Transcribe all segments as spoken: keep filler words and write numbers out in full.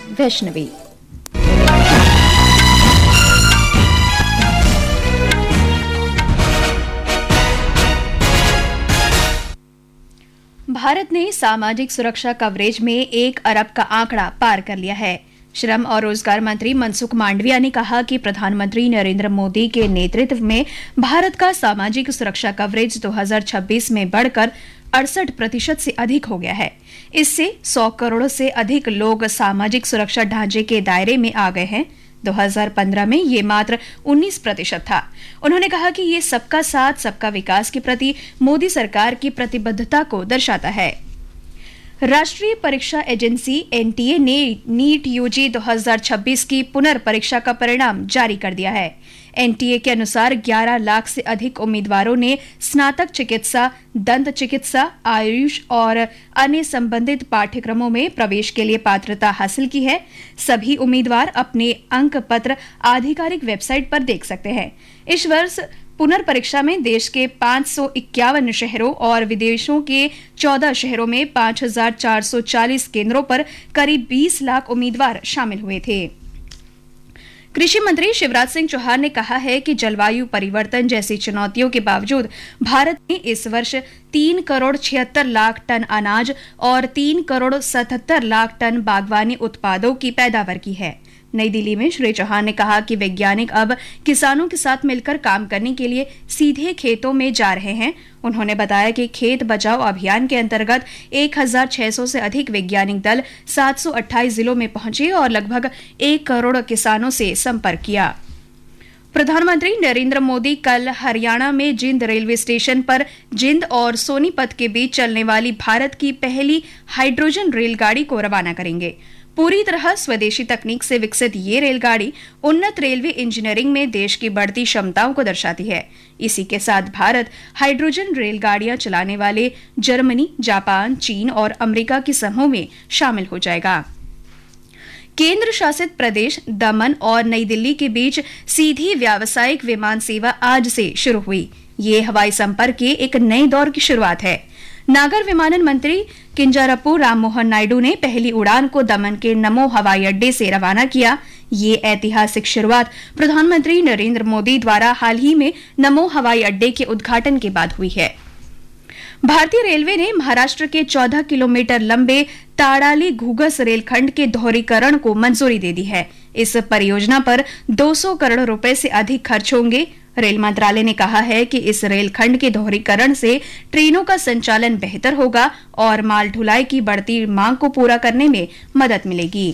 वैष्णवी। भारत ने सामाजिक सुरक्षा कवरेज में एक अरब का आंकड़ा पार कर लिया है। श्रम और रोजगार मंत्री मनसुख मांडविया ने कहा कि प्रधानमंत्री नरेंद्र मोदी के नेतृत्व में भारत का सामाजिक सुरक्षा कवरेज दो हज़ार छब्बीस में बढ़कर अड़सठ प्रतिशत से अधिक हो गया है। इससे सौ करोड़ से अधिक लोग सामाजिक सुरक्षा ढांचे के दायरे में आ गए हैं। दो हज़ार पंद्रह में ये मात्र उन्नीस प्रतिशत था। उन्होंने कहा कि ये सबका साथ सबका विकास के प्रति मोदी सरकार की प्रतिबद्धता को दर्शाता है। राष्ट्रीय परीक्षा एजेंसी एनटीए ने नीट यूजी दो हज़ार छब्बीस की पुनर्परीक्षा का परिणाम जारी कर दिया है। एनटीए के अनुसार ग्यारह लाख से अधिक उम्मीदवारों ने स्नातक चिकित्सा, दंत चिकित्सा, आयुष और अन्य संबंधित पाठ्यक्रमों में प्रवेश के लिए पात्रता हासिल की है। सभी उम्मीदवार अपने अंक पत्र आधिकारिक वेबसाइट पर देख सकते हैं। इस वर्ष पुनर्परीक्षा में देश के पांच सौ इक्यावन शहरों और विदेशों के चौदह शहरों में पांच हज़ार चार सौ चालीस केंद्रों पर करीब बीस लाख उम्मीदवार शामिल हुए थे। कृषि मंत्री शिवराज सिंह चौहान ने कहा है कि जलवायु परिवर्तन जैसी चुनौतियों के बावजूद भारत ने इस वर्ष तीन करोड़ छिहत्तर लाख टन अनाज और तीन करोड़ सतहत्तर लाख टन बागवानी उत्पादों की पैदावार की है। नई दिल्ली में श्री चौहान ने कहा कि वैज्ञानिक अब किसानों के साथ मिलकर काम करने के लिए सीधे खेतों में जा रहे हैं। उन्होंने बताया कि खेत बचाओ अभियान के अंतर्गत एक हज़ार छह सौ से अधिक वैज्ञानिक दल सात सौ अट्ठाईस जिलों में पहुंचे और लगभग एक करोड़ किसानों से संपर्क किया। प्रधानमंत्री नरेंद्र मोदी कल हरियाणा में जिंद रेलवे स्टेशन पर जिंद और सोनीपत के बीच चलने वाली भारत की पहली हाइड्रोजन रेलगाड़ी को रवाना करेंगे। पूरी तरह स्वदेशी तकनीक से विकसित ये रेलगाड़ी उन्नत रेलवे इंजीनियरिंग में देश की बढ़ती क्षमताओं को दर्शाती है। इसी के साथ भारत हाइड्रोजन रेलगाड़ियां चलाने वाले जर्मनी, जापान, चीन और अमेरिका के समूह में शामिल हो जाएगा। केंद्र शासित प्रदेश दमन और नई दिल्ली के बीच सीधी व्यावसायिक विमान सेवा आज से शुरू हुई। ये हवाई संपर्क के एक नए दौर की शुरुआत है। नागर विमानन मंत्री किंजरापू राममोहन नायडू ने पहली उड़ान को दमन के नमो हवाई अड्डे से रवाना किया। ये ऐतिहासिक शुरुआत प्रधानमंत्री नरेंद्र मोदी द्वारा हाल ही में नमो हवाई अड्डे के उद्घाटन के बाद हुई है। भारतीय रेलवे ने महाराष्ट्र के चौदह किलोमीटर लंबे ताड़ाली घूगस रेलखंड के दोहरीकरण को मंजूरी दे दी है। इस परियोजना पर दो सौ करोड़ रुपए से अधिक खर्च होंगे। रेल मंत्रालय ने कहा है कि इस रेलखंड के दोहरीकरण से ट्रेनों का संचालन बेहतर होगा और माल ढुलाई की बढ़ती मांग को पूरा करने में मदद मिलेगी।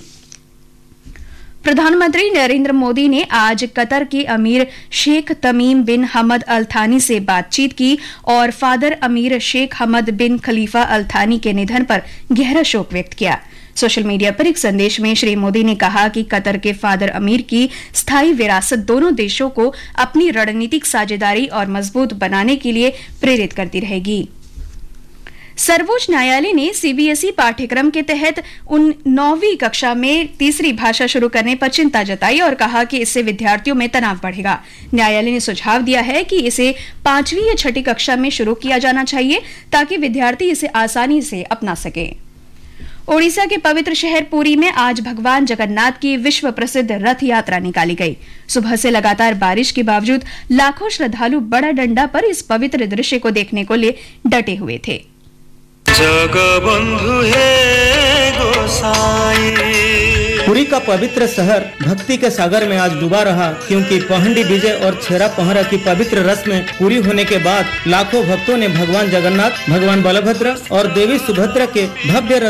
प्रधानमंत्री नरेंद्र मोदी ने आज कतर के अमीर शेख तमीम बिन हमद अल थानी से बातचीत की और फादर अमीर शेख हमद बिन खलीफा अल थानी के निधन पर गहरा शोक व्यक्त किया। सोशल मीडिया पर एक संदेश में श्री मोदी ने कहा कि कतर के फादर अमीर की स्थायी विरासत दोनों देशों को अपनी रणनीतिक साझेदारी और मजबूत बनाने के लिए प्रेरित करती रहेगी। सर्वोच्च न्यायालय ने सीबीएसई पाठ्यक्रम के तहत उन नौवीं कक्षा में तीसरी भाषा शुरू करने पर चिंता जताई और कहा कि इससे विद्यार्थियों में तनाव बढ़ेगा। न्यायालय ने सुझाव दिया है कि इसे पांचवी या छठी कक्षा में शुरू किया जाना चाहिए ताकि विद्यार्थी इसे आसानी से अपना सके। ओडिशा के पवित्र शहर पुरी में आज भगवान जगन्नाथ की विश्व प्रसिद्ध रथ यात्रा निकाली गई। सुबह से लगातार बारिश के बावजूद लाखों श्रद्धालु बड़ा डंडा पर इस पवित्र दृश्य को देखने को लिए डटे हुए थे। जगबंधु हे गोसाई। पुरी का पवित्र शहर भक्ति के सागर में आज डूबा रहा, क्योंकि पहंडी विजय और छेरा पहरा की पवित्र रस्में पूरी होने के बाद लाखों भक्तों ने भगवान जगन्नाथ, भगवान बलभद्र और देवी सुभद्रा के भव्य